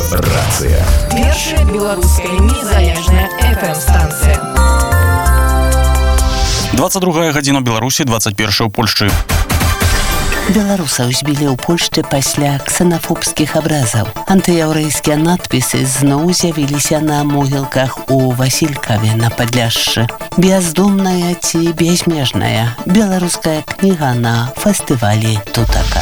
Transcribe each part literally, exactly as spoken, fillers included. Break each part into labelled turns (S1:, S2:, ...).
S1: Рацыя.
S2: Першая беларуская незалежная эф эм-станцыя.
S3: двадцать другая гадзіна ў Беларусі, двадцать першая ў Польшчы.
S4: Беларусаў збілі ў Польшчы пасля ксенафобскіх абразаў. Антыяўрэйскія надпісы зноў з'явіліся на могілках у Васількаве на Падляшшы. Бяздомная ці бязмежная беларуская кніга на фестывалі Тутака.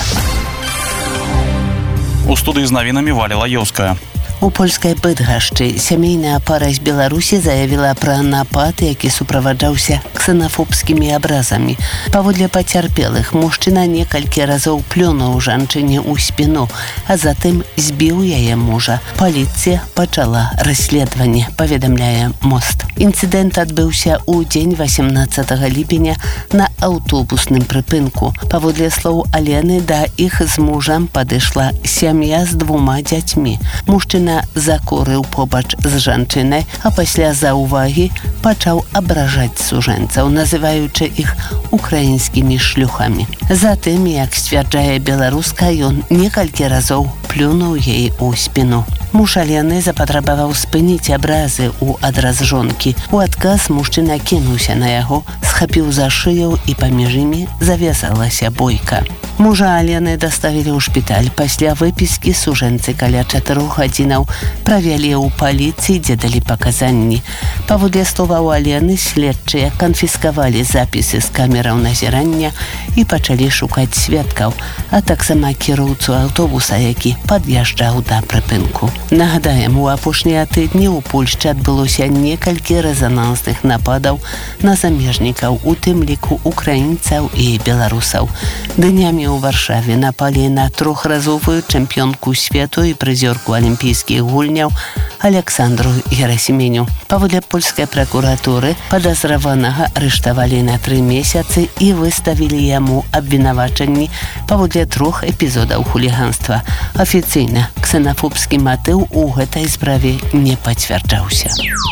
S3: У студыі з навінамі Валя Лаёўская.
S4: У польскай Быдгашчы сямейная пара з Беларусі заявіла пра напад, які суправаджаўся ксенафобскімі абразамі. Паводле пацярпелых, мужчына некалькі разоў плюнуў жанчыне ў спіну, а затым збіў яе мужа. Паліцыя пачала расследаванне, паведамляе Мост. Інцыдэнт адбыўся ў дзень васямнаццатага ліпеня на аўтобусным прыпынку. Паводле слоў Алены, да іх з мужам падышла сям'я з двума дзяцьмі. Мужчына закурыў побач з жанчынай, а пасля заўвагі пачаў абражаць сужэнцаў, называючы іх украінскімі шлюхамі. Затым, як сцвярджае беларуска, ён некалькі разоў плюнуў ей у спіну. Муж Алены запатрабаваў спыніць абразы ў адрас жонкі. У адказ мужчына кінуўся на яго, схапіў за шыю і паміж імі завязалася бойка. Мужа Алены даставілі ў шпіталь. Пасля выпіскі сужэнцы каля чатырох гадзінаў правялі ў паліцыі, дзе далі паказанні. Паводле словаў Алены, следчыя канфіскавалі запісы з камераў назірання і пачалі шукаць сведкаў, а таксама кіроўцу аўтобуса, які пад'язджаў да прыпынку. Нагадаем, у апошнія тыдні ў Польшчы адбылося некалькі рэзанансных нападаў на замежнікаў, у тым ліку украінцаў і беларусаў. Днямі у Варшаве напалі на трохразовую чэмпіёнку свету і прызёрку алімпійскіх гульняў Александру Герасіменю. Паводле польскай пракуратуры падазраванага арыштавалі на тры месяцы і выставілі яму абвінавачанні паводле трох эпізодаў хуліганства. Афіцыйна ксенафобскі матыў у гэтай справе не пацвярджаўся.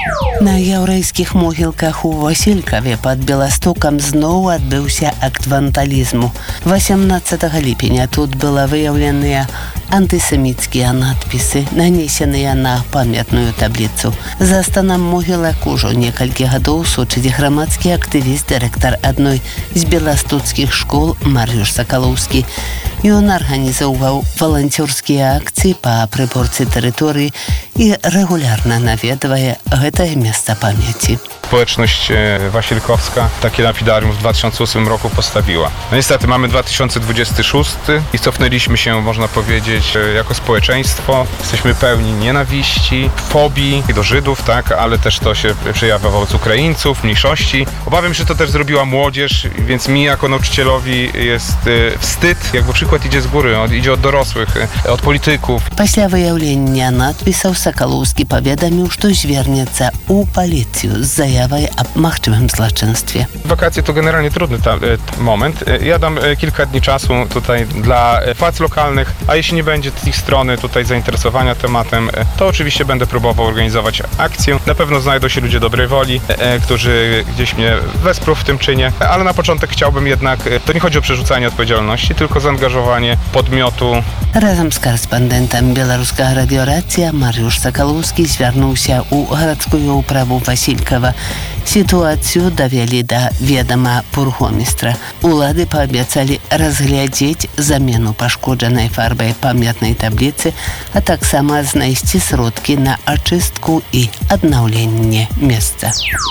S4: На яўрэйскіх могілках у Васількаве пад Беластокам зноў адбыўся акт вандалізму. васямнаццатага ліпеня тут была выяўленыя антысеміцкія надпісы, нанесеныя на памятную табліцу. За станам могілак ужо некалькі гадоў сочыць грамадскі актывіст, дырэктар адной з беластоцкіх школ Марыюш Сакалоўскі. Ён арганізоўваў валанцёрскія акцыі па прыборцы тэрыторыі і рэгулярна наведвае гэтае месца памяci.
S5: Społeczność wasilkowska takie lapidarium w dwa tysiące ósmym roku postawiła. No niestety mamy dwa tysiące dwudziesty szósty i cofnęliśmy się, można powiedzieć, jako społeczeństwo. Jesteśmy pełni nienawiści, fobii do Żydów, tak, ale też to się przejawia wobec Ukraińców, mniejszości. Obawiam się, że to też zrobiła młodzież, więc mi jako nauczycielowi jest wstyd, jakby przykład idzie z góry, idzie od dorosłych, od polityków.
S4: Пасля выяўлення надпісаў Сакалоўскі паведаміў, што звернецца ў паліцыю з заявай o magczymym zloczyństwie.
S5: Wakacje to generalnie trudny ta, moment. Ja dam kilka dni czasu tutaj dla władz lokalnych, a jeśli nie będzie z ich strony tutaj zainteresowania tematem, to oczywiście będę próbował organizować akcję. Na pewno znajdą się ludzie dobrej woli, e, którzy gdzieś mnie wesprą w tym czynie, ale na początek chciałbym jednak, to nie chodzi o przerzucanie odpowiedzialności, tylko zaangażowanie podmiotu.
S4: Razem z korespondentem Białoruska Radioracja Mariusz Сакалоўскі звярнуўся ў гарадскую ўправу Васількава. Сітуацыю давялі да ведама бургомістра. Улады паабяцалі разглядзець замену пашкоджанай фарбай памятнай табліцы, а таксама знайсці сродкі на ачыстку і аднаўленне месца.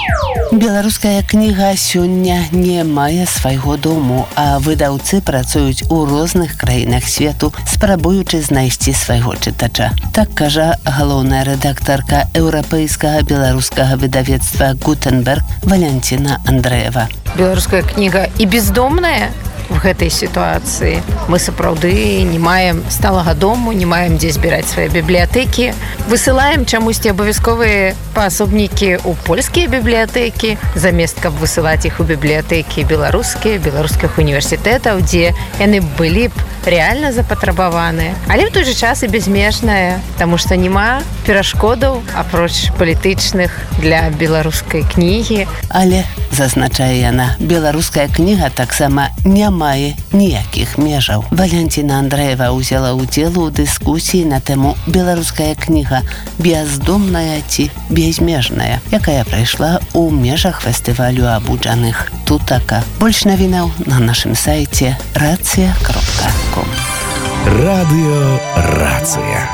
S4: Беларуская кніга сёння не мае свайго дому, а выдаўцы працуюць у розных краінах свету, спрабуючы знайсці свайго чытача. Так кажа галоўная рэдактарка еўрапейскага беларускага выдавецтва «Гутенберг» Валентина Андреева.
S6: Беларуская кніга і бездомная в гэтай сітуацыі. Мы сапраўды не маем сталага дому, не маем дзе збіраць свае бібліятэкі. Высылаем чамусьці абавязковыя паасобнікі ў польскія бібліятэкі, замест каб высылаць іх у бібліятэкі беларускія, беларускіх універсітэтаў, дзе яны былі б рэальна запатрабаваныя. Але ў той жа час і безмежная, таму што няма перашкодаў, апроч палітычных, для беларускай кнігі.
S4: Але зазначае яна. Беларуская кніга таксама не мае ніякіх межаў. Валянціна Андрэева ўзяла ўдзел у дыскусіі на тэму «Беларуская кніга бяздомная ці безмежная», якая прайшла ў межах фестывалю абуджаных Тутака. Больш навінаў на нашым сайце рацыя кропка ком.
S1: Радыё Рацыя.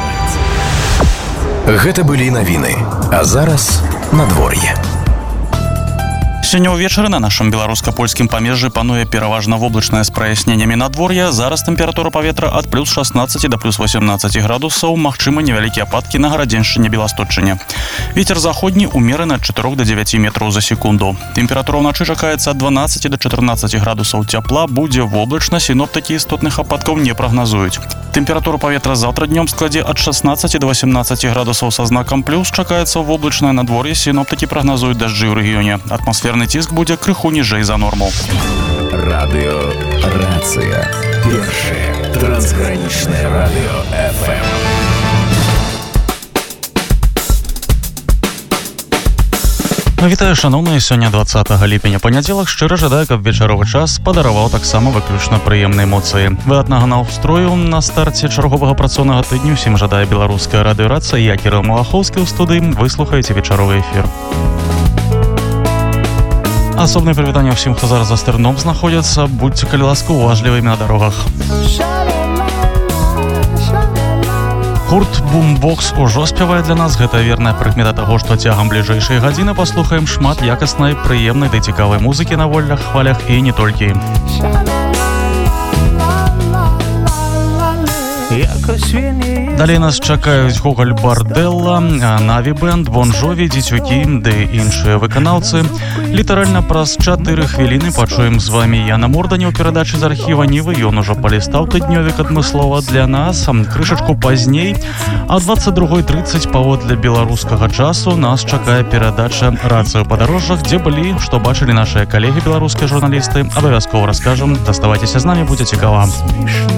S1: Гэта былі навіны, а зараз надвор'е.
S3: Сёння ўвечары на нашым беларуска-польскім памежжы пануе пераважна воблачнае з праясненнямі надвор'я. Зараз тэмпература паветра ад плюс шаснаццаці да плюс васемнаццаці градусаў. Магчымы невялікія ападкі на Гарадзеншчыне, Беласточчыне. Вецер заходні ўмераны ад чатырох да дзевяці метраў за секунду. Тэмпература ўначы чакаецца ад дванаццаці да чатырнаццаці градусаў цяпла. Будзе воблачна, сіноптыкі істотных ападкаў не прагназуюць. Тэмпература паветра заўтра днём складзе ад шаснаццаці да васемнаццаці градусаў са знакам плюс. Чакаецца воблачнае надвор'е, сіноптыкі прагназуюць дажджы ў рэгіёне. Атмасферны ціск будзе крыху ніжэй за норму.
S1: Радыё Рацыя. Першае трансгранічнае радыё эф эм.
S3: Вітаю, шаноўныя, сёння дваццатага ліпеня, панядзелак. Шчыра жадаю, каб вечаровы час падараваў таксама выключна прыемныя эмоцыі. Выдатнага настрою на старце чарговага працоўнага тыдню. Усім жадае беларуская радыё Рацыя. Я Кірыл Малахоўскі ў студыі. Вы слухаеце вечаровы эфір. Асобнае прывітанне ўсім, хто зараз за стырном знаходзіцца. Будьце, калі ласка, уважлівымі на дарогах. Гурт Бумбокс ужо спявае для нас. Гэта верная прыкмета таго, што цягам бліжэйшай гадзіны паслухаем шмат якаснай, прыемнай ды цікавай музыкі на вольных хвалях і не толькі. Далей нас чакаюць Гоголь Барделла, Наві Бэнд, Бон Жові, Дзіцюкі ды іншыя выканаўцы. Літаральна праз чатыры хвіліны пачуем з вамі Яна Морданя ў перадачы з архіва Нівы. Ён ужо палістаў тыднёвік адмыслова для нас. Крышачку пазней, а дваццаць другой трыццаць паводле беларускага часу нас чакае перадача «Рацыя ў падарожжах», дзе былі, што бачылі нашыя калегі беларускія журналісты. Абавязкова раскажам. Заставайцеся з намі, будзе цікава.